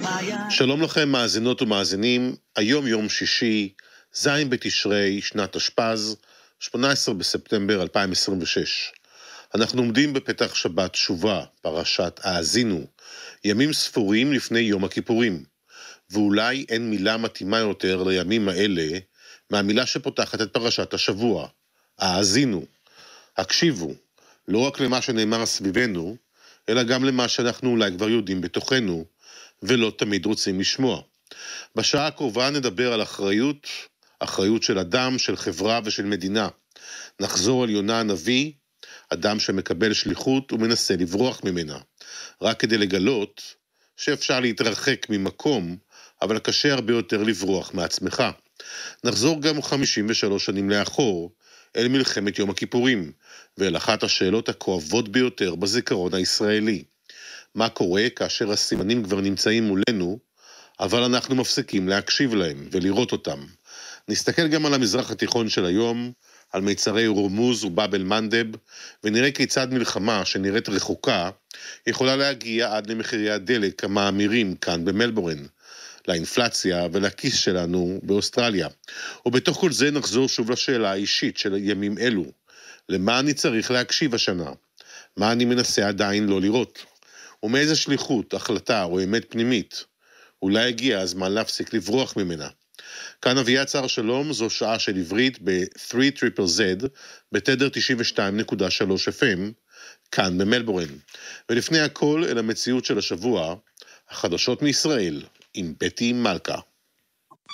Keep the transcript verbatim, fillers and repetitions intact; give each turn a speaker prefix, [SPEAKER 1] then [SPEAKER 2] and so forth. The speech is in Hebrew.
[SPEAKER 1] שלום לכם מאזינות ומאזינים, היום יום שישי, זין בתשרי, שנת תשפ"ז, שמונה עשרה בספטמבר אלפיים עשרים ושש. אנחנו עומדים בפתח שבת תשובה, פרשת האזינו, ימים ספורים לפני יום הכיפורים, ואולי אין מילה מתאימה יותר לימים האלה מהמילה שפותחת את פרשת השבוע, האזינו. הקשיבו, לא רק למה שנאמר סביבנו, אלא גם למה שאנחנו אולי כבר יודעים בתוכנו, ולא תמיד רוצים לשמוע. בשעה הקרובה נדבר על אחריות, אחריות של אדם, של חברה ושל מדינה. נחזור על יונה הנביא, אדם שמקבל שליחות ומנסה לברוח ממנה, רק כדי לגלות שאפשר להתרחק ממקום, אבל קשה הרבה יותר לברוח מעצמך. נחזור גם חמישים ושלוש שנים לאחור, אל מלחמת יום הכיפורים, ואל אחת השאלות הכואבות ביותר בזיכרון הישראלי. מה קורה כאשר הסימנים כבר נמצאים מולנו, אבל אנחנו מפסיקים להקשיב להם ולראות אותם. נסתכל גם על המזרח התיכון של היום, על מיצרי רומוז ובאבל מנדב, ונראה כיצד מלחמה שנראית רחוקה, יכולה להגיע עד למחירי הדלק המאמירים כאן במלבורן, לאינפלציה ולכיס שלנו באוסטרליה. ובתוך כל זה נחזור שוב לשאלה האישית של ימים אלו. למה אני צריך להקשיב השנה? מה אני מנסה עדיין לא לראות? ומאיזה שליחות, החלטה או אמת פנימית? אולי הגיע הזמן להפסיק לברוח ממנה. כאן אביעד שר שלום, זו שעה של עברית ב-שלוש טריפל זד, בתדר תשעים ושתיים נקודה שלוש אף אם, כאן במלבורן. ולפני הכל אל המציאות של השבוע, החדשות מישראל, עם בטי מלכה.